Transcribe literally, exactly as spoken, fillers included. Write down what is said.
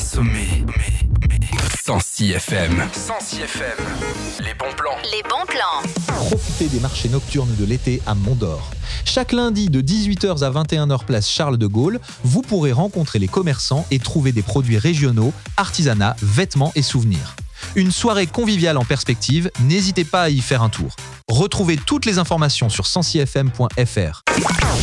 assommé. cent six F M. cent six F M. Les bons plans. Les bons plans. Profitez des marchés nocturnes de l'été à Mont-d'Or. Chaque lundi de dix-huit heures à vingt et une heures place Charles de Gaulle, vous pourrez rencontrer les commerçants et trouver des produits régionaux, artisanat, vêtements et souvenirs. Une soirée conviviale en perspective, n'hésitez pas à y faire un tour. Retrouvez toutes les informations sur cent six f m point f r.